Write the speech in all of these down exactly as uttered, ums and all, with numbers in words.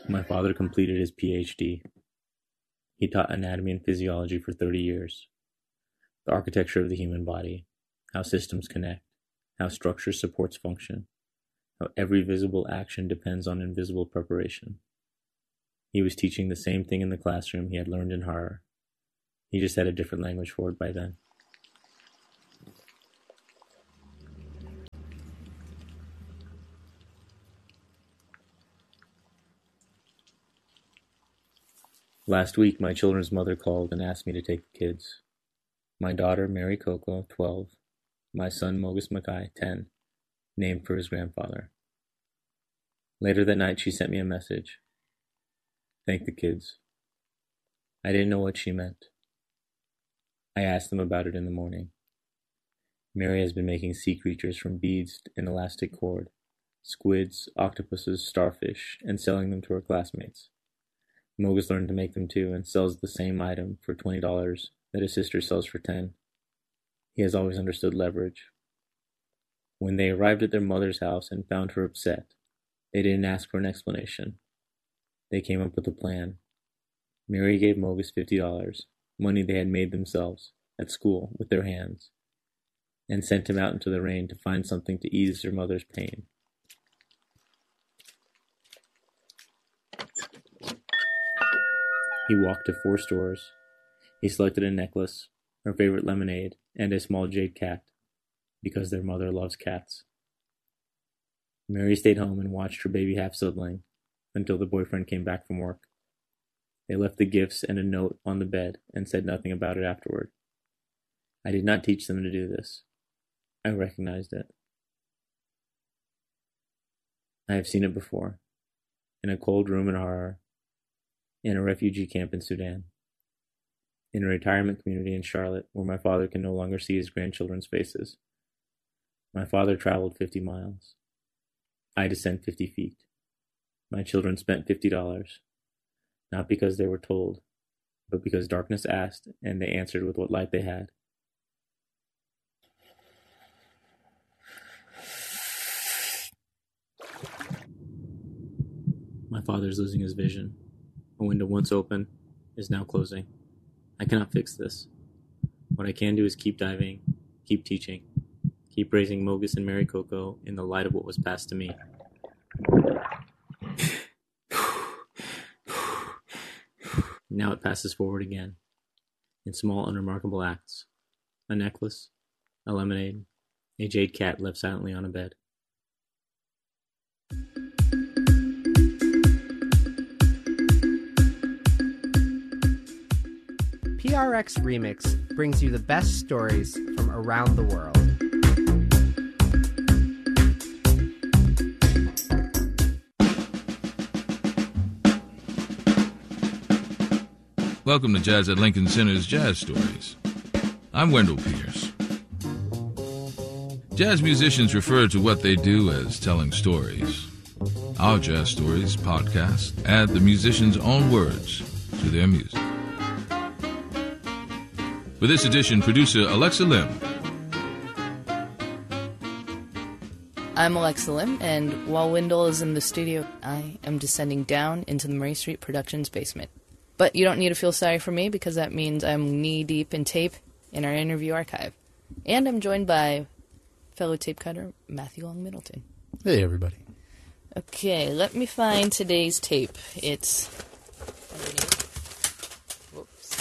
My father completed his P H D. He taught anatomy and physiology for thirty years. The architecture of the human body, how systems connect, how structure supports function, how every visible action depends on invisible preparation. He was teaching the same thing in the classroom he had learned in horror. He just had a different language for it by then. Last week, my children's mother called and asked me to take the kids. My daughter, Mary Coco, twelve. My son, Mogus Mackay, ten, named for his grandfather. Later that night, she sent me a message. Thank the kids. I didn't know what she meant. I asked them about it in the morning. Mary has been making sea creatures from beads and elastic cord, squids, octopuses, starfish, and selling them to her classmates. Mogus learned to make them too and sells the same item for twenty dollars that his sister sells for ten dollars. He has always understood leverage. When they arrived at their mother's house and found her upset, they didn't ask for an explanation. They came up with a plan. Mary gave Mogus fifty dollars, money they had made themselves, at school, with their hands, and sent him out into the rain to find something to ease their mother's pain. He walked to four stores. He selected a necklace, her favorite lemonade, and a small jade cat, because their mother loves cats. Mary stayed home and watched her baby half-sibling until the boyfriend came back from work. They left the gifts and a note on the bed and said nothing about it afterward. I did not teach them to do this. I recognized it. I have seen it before, in a cold room in horror, in a refugee camp in Sudan, in a retirement community in Charlotte where my father can no longer see his grandchildren's faces. My father traveled fifty miles. I descend fifty feet. My children spent fifty dollars, not because they were told, but because darkness asked and they answered with what light they had. My father is losing his vision. A window once open is now closing. I cannot fix this. What I can do is keep diving, keep teaching, keep raising Mogus and Mary Coco in the light of what was passed to me. Now it passes forward again, in small, unremarkable acts. A necklace, a lemonade, a jade cat left silently on a bed. P R X Remix brings you the best stories from around the world. Welcome to Jazz at Lincoln Center's Jazz Stories. I'm Wendell Pierce. Jazz musicians refer to what they do as telling stories. Our Jazz Stories podcast add the musician's own words to their music. For this edition, producer Alexa Lim. I'm Alexa Lim, and while Wendell is in the studio, I am descending down into the Murray Street Productions basement. But you don't need to feel sorry for me, because that means I'm knee-deep in tape in our interview archive. And I'm joined by fellow tape cutter Matthew Long Middleton. Hey, everybody. Okay, let me find today's tape. It's underneath. Whoops.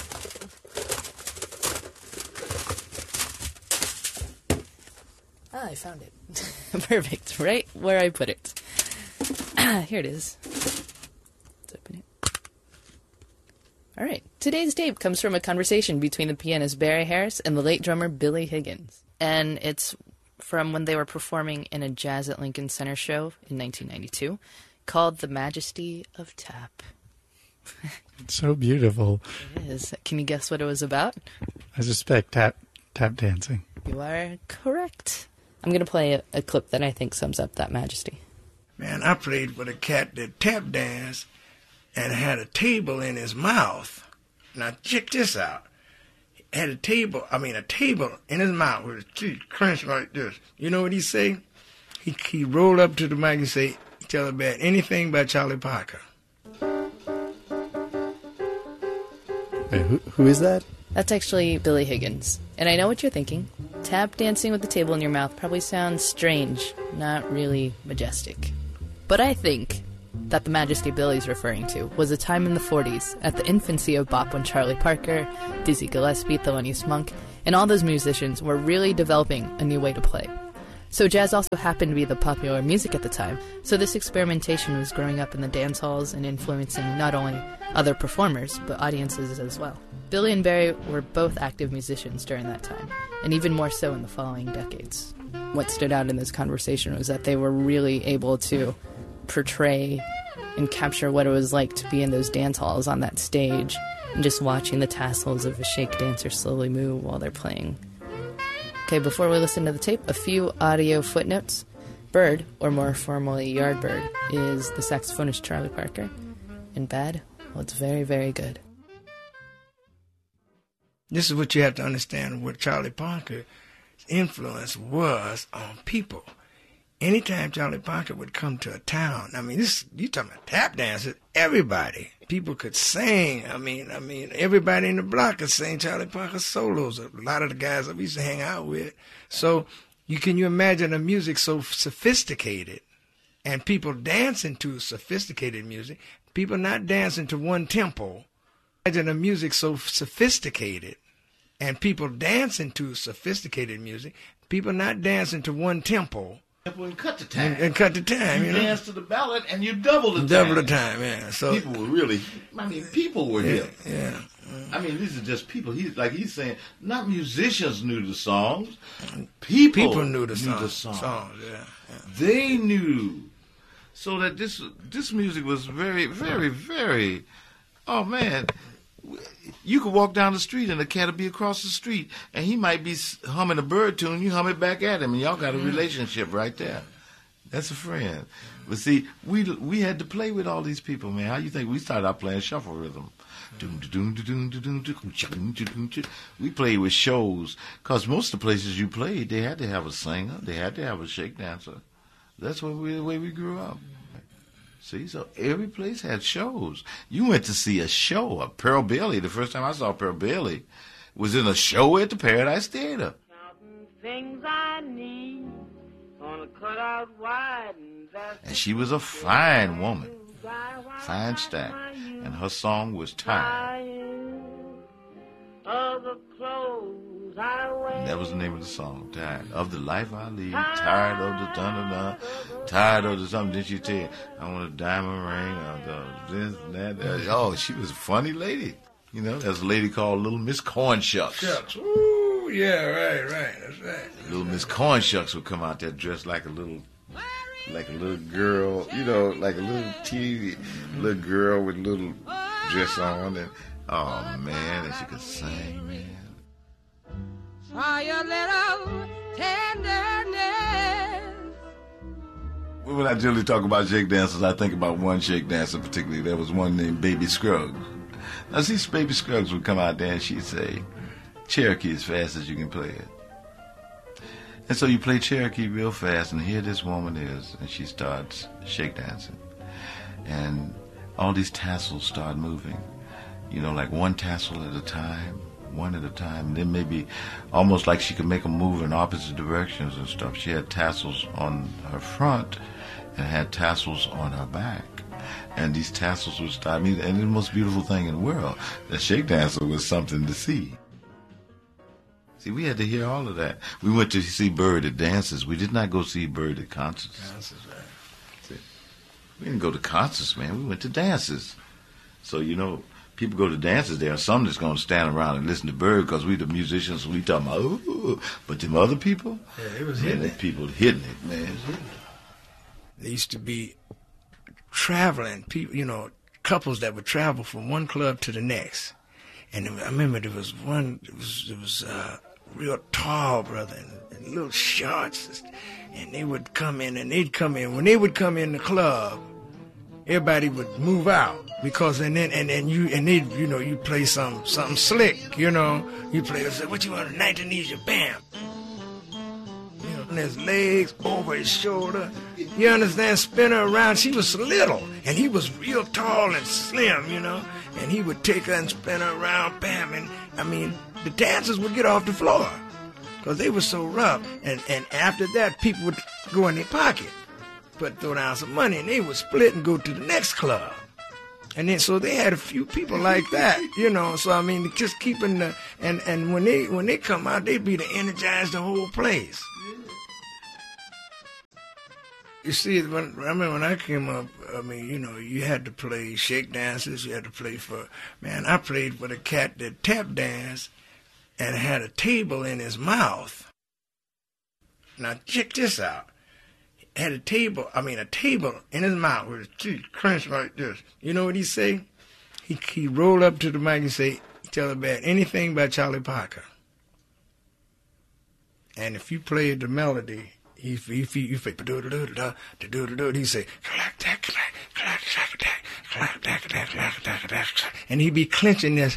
Ah, I found it. Perfect. Right where I put it. Ah, here it is. Let's open it. All right. Today's tape comes from a conversation between the pianist Barry Harris and the late drummer Billy Higgins. And it's from when they were performing in a Jazz at Lincoln Center show in nineteen ninety-two called The Majesty of Tap. It's so beautiful. It is. Can you guess what it was about? I suspect tap tap dancing. You are correct. I'm going to play a, a clip that I think sums up that majesty. Man, I played with a cat that tap danced and had a table in his mouth. Now, check this out. He had a table, I mean, a table in his mouth with his teeth clenched like this. You know what he say? He, he rolled up to the mic and say, tell about anything by Charlie Parker. Wait, who, who is that? That's actually Billy Higgins. And I know what you're thinking. Tap dancing with the table in your mouth probably sounds strange, not really majestic. But I think that the majesty Billy's referring to was a time in the forties, at the infancy of bop, when Charlie Parker, Dizzy Gillespie, Thelonious Monk, and all those musicians were really developing a new way to play. So jazz also happened to be the popular music at the time, so this experimentation was growing up in the dance halls and influencing not only other performers, but audiences as well. Billy and Barry were both active musicians during that time, and even more so in the following decades. What stood out in this conversation was that they were really able to portray and capture what it was like to be in those dance halls on that stage, and just watching the tassels of a shake dancer slowly move while they're playing. Okay, before we listen to the tape, a few audio footnotes. Bird, or more formally Yardbird, is the saxophonist Charlie Parker. And Bad, well, it's very, very good. This is what you have to understand, what Charlie Parker's influence was on people. Anytime Charlie Parker would come to a town, I mean, this you talking about tap dancers, everybody. People could sing. I mean, I mean, everybody in the block could sing Charlie Parker solos. A lot of the guys I used to hang out with. So you can you imagine a music so sophisticated and people dancing to sophisticated music, people not dancing to one tempo. Imagine a music so sophisticated and people dancing to sophisticated music, people not dancing to one tempo. And cut the time. And, and cut the time, you, you know. dance to the ballad and you double the double time. the time, yeah. So people were really, I mean, people were yeah, here. Yeah. I mean, these are just people. He, like he's saying, not musicians knew the songs. People, people knew the knew songs. The songs. songs yeah, yeah. They knew. So that this this music was very, very, very, oh, man. You could walk down the street and the cat would be across the street, and he might be humming a bird tune. You hum it back at him, and y'all got a relationship right there. That's a friend. But see, we we had to play with all these people, man. How you think we started out playing shuffle rhythm? We played with shows, because most of the places you played, they had to have a singer, they had to have a shake dancer. That's what we, the way we grew up. See, so every place had shows. You went to see a show. A Pearl Bailey, the first time I saw Pearl Bailey, was in a show at the Paradise Theater. Things I need, gonna cut out wide, and she was a fine woman, fine stack, and her song was Tired. And that was the name of the song, Tired of the life I lead, tired of the dun tired of the something. Did she tell you, I want a diamond ring, or the this, that, that. Oh, she was a funny lady. You know, there's a lady called Little Miss Cornshucks. Shucks. Ooh, yeah, right, right, that's right. Little Miss Cornshucks would come out there dressed like a little, like a little girl, you know, like a little teeny little girl with a little dress on, and oh man, and she could sing, man. Try a little tenderness. When I generally talk about shake dancers, I think about one shake dancer particularly. There was one named Baby Scruggs. Now, see, Baby Scruggs would come out there and she'd say, Cherokee as fast as you can play it. And so you play Cherokee real fast, and here this woman is, and she starts shake dancing. And all these tassels start moving, you know, like one tassel at a time. One at a time, and then maybe almost like she could make them move in opposite directions and stuff. She had tassels on her front and had tassels on her back, and these tassels would start. I mean, and the most beautiful thing in the world, the shake dancer was something to see. See, we had to hear all of that. We went to see Bird at dances. We did not go see Bird at concerts. Dances, right. See, we didn't go to concerts, man. We went to dances. So, you know, people go to dances. There are some that's going to stand around and listen to Bird because we the musicians, we talking about, ooh, but them other people, yeah, it was man, hitting them it. people hitting it, man. There used to be traveling people, you know, couples that would travel from one club to the next. And I remember there was one, it was, it was uh, real tall brother in, in little shorts, and they would come in, and they'd come in. When they would come in the club, everybody would move out because, and then and then you and they, you know, you play some something slick, you know, you play. Say, what you want, Indonesia, bam. You know, and his legs, over his shoulder. You understand? Spin her around. She was little, and he was real tall and slim, you know. And he would take her and spin her around, bam. And, I mean, the dancers would get off the floor because they were so rough. And, and after that, people would go in their pocket, but throw down some money, and they would split and go to the next club. And then, so they had a few people like that, you know. So I mean, just keeping the and and when they when they come out, they be to energize the whole place. You see, when I mean when I came up, I mean, you know, you had to play shake dances. You had to play for man. I played for the cat that tap danced and had a table in his mouth. Now check this out. Had a table, I mean a table in his mouth with his teeth clenched like this. You know what he say? He he rolled up to the mic and say, tell the band anything by Charlie Parker. And if you played the melody, he he he you say do do do do do do do. He say clack clack clack clack clack clack clack clack clack clack, and he be clenching this.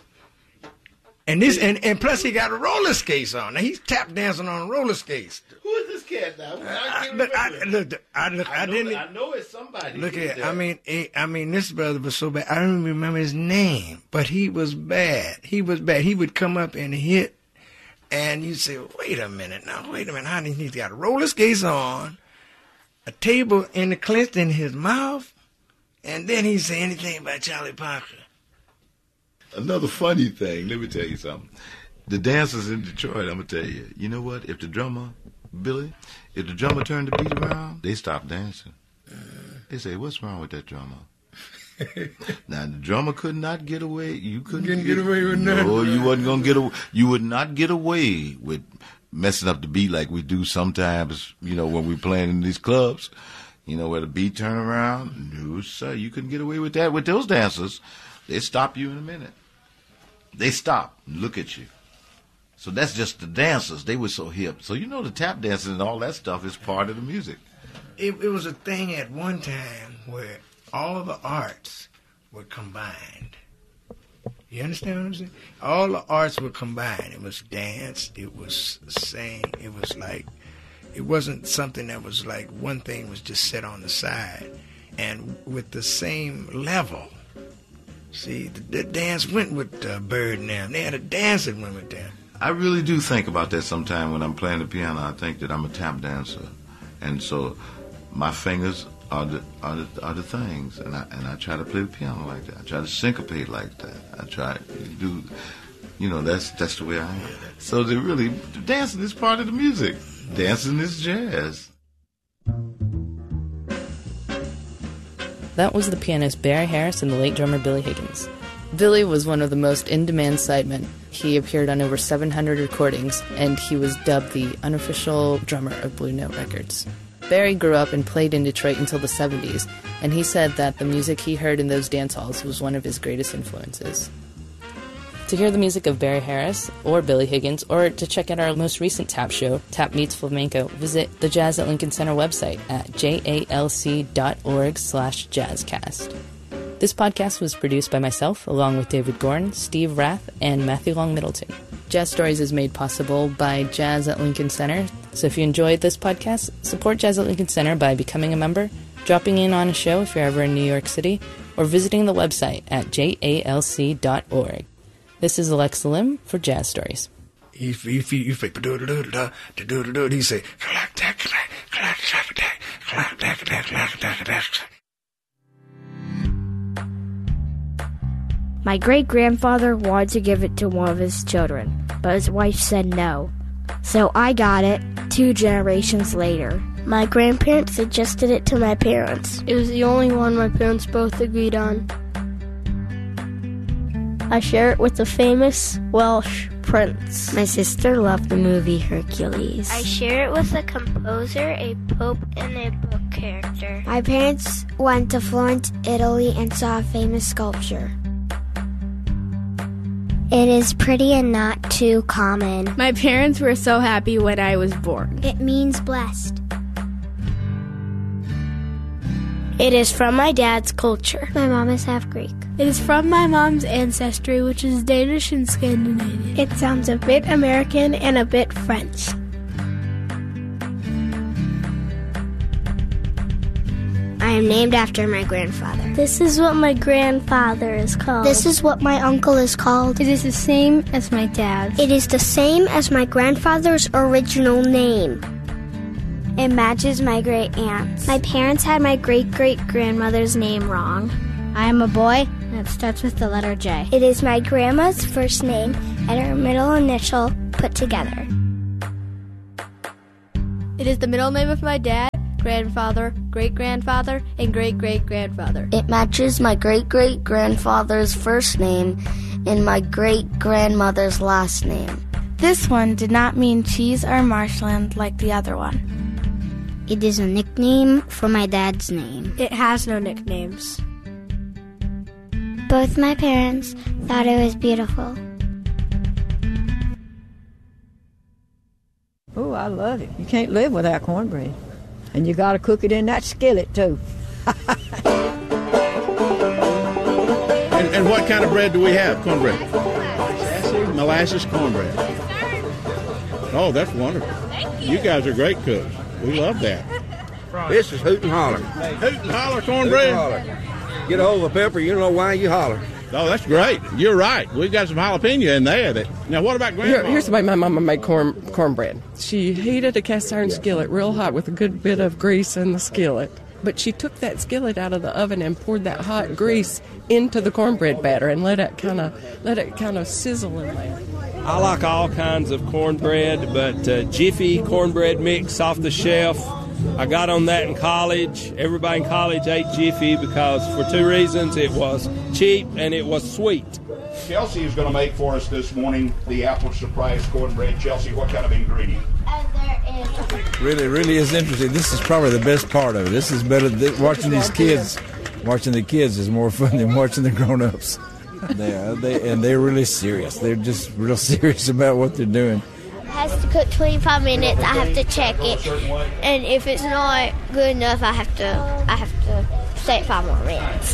And this and, and plus he got a roller skates on. Now he's tap dancing on roller skates. Who is this cat now? I, I, look, I, look, I, look, I, I, know, didn't. I know it's somebody. Look at, I mean, he, I mean, this brother was so bad. I don't even remember his name, but he was bad. He was bad. He would come up and hit, and you say, "Wait a minute now, wait a minute, honey, he's got roller skates on, a table in the clenched in his mouth, and then he say anything about Charlie Parker." Another funny thing, let me tell you something. The dancers in Detroit, I'm going to tell you, you know what? If the drummer, Billy, if the drummer turned the beat around, they stop dancing. They say, what's wrong with that drummer? Now, the drummer could not get away. You couldn't Couldn't get, get away with nothing. No, you wasn't going to get away. You would not get away with messing up the beat like we do sometimes, you know, when we're playing in these clubs, you know, where the beat turn around. No, sir, you couldn't get away with that. With those dancers, they stop you in a minute. They stop and look at you. So that's just the dancers. They were so hip. So you know the tap dancing and all that stuff is part of the music. It, it was a thing at one time where all the arts were combined. You understand what I'm saying? All the arts were combined. It was dance, it was sing, it was like, it wasn't something that was like one thing was just set on the side. And with the same level. See, the, the dance went with uh, Bird and them. They had a dance that went with them. I really do think about that sometime when I'm playing the piano. I think that I'm a tap dancer. And so my fingers are the, are the, are the things. And I, and I try to play the piano like that. I try to syncopate like that. I try to do, you know, that's that's the way I am. So they really, dancing is part of the music. Dancing is jazz. That was the pianist Barry Harris and the late drummer Billy Higgins. Billy was one of the most in-demand sidemen. He appeared on over seven hundred recordings, and he was dubbed the unofficial drummer of Blue Note Records. Barry grew up and played in Detroit until the seventies, and he said that the music he heard in those dance halls was one of his greatest influences. To hear the music of Barry Harris or Billy Higgins, or to check out our most recent tap show, Tap Meets Flamenco, visit the Jazz at Lincoln Center website at jalc.org slash jazzcast. This podcast was produced by myself, along with David Gorn, Steve Rath, and Matthew Long Middleton. Jazz Stories is made possible by Jazz at Lincoln Center, so if you enjoyed this podcast, support Jazz at Lincoln Center by becoming a member, dropping in on a show if you're ever in New York City, or visiting the website at jalc dot org. This is Alexa Lim for Jazz Stories. He he he he do do do do do do do. He say clack clack clack clack clack clack clack clack clack clack. My great-grandfather wanted to give it to one of his children, but his wife said no. So I got it two generations later. My grandparents suggested it to my parents. It was the only one my parents both agreed on. I share it with the famous Welsh prince. My sister loved the movie Hercules. I share it with a composer, a pope, and a book character. My parents went to Florence, Italy, and saw a famous sculpture. It is pretty and not too common. My parents were so happy when I was born. It means blessed. It is from my dad's culture. My mom is half Greek. It is from my mom's ancestry, which is Danish and Scandinavian. It sounds a bit American and a bit French. am named after my grandfather. This is what my grandfather is called. This is what my uncle is called. It is the same as my dad's. It is the same as my grandfather's original name. It matches my great aunt's. My parents had my great-great-grandmother's name wrong. I am a boy, and it starts with the letter J. It is my grandma's first name and her middle initial put together. It is the middle name of my dad, grandfather, great-grandfather, and great-great-grandfather. It matches my great-great-grandfather's first name and my great-grandmother's last name. This one did not mean cheese or marshland like the other one. It is a nickname for my dad's name. It has no nicknames. Both my parents thought it was beautiful. Oh, I love it. You can't live without cornbread. And you got to cook it in that skillet, too. and, and what kind of bread do we have? Cornbread? Molasses, molasses cornbread. Oh, that's wonderful. Thank you. You guys are great cooks. We love that. This is Hoot and Holler. Hoot and Holler cornbread? Hoot and Holler. Get a hold of the pepper, you don't know why you holler. Oh, that's great. You're right. We've got some jalapeno in there. That, now, what about Grandma? Here, here's the way my mama made corn cornbread. She heated a cast iron skillet real hot with a good bit of grease in the skillet. But she took that skillet out of the oven and poured that hot grease into the cornbread batter and let it kind of let it kind of sizzle in there. I like all kinds of cornbread, but uh, Jiffy cornbread mix off the shelf. I got on that in college. Everybody in college ate Jiffy because for two reasons. It was cheap and it was sweet. Chelsea is going to make for us this morning the apple surprise cornbread. Chelsea, what kind of ingredient? Really, really is interesting. This is probably the best part of it. This is better than watching these kids. Watching the kids is more fun than watching the grown-ups. They are, they, and they're really serious. They're just real serious about what they're doing. It has to cook twenty-five minutes. I have to check it, and if it's not good enough, I have to I have to set it five more minutes.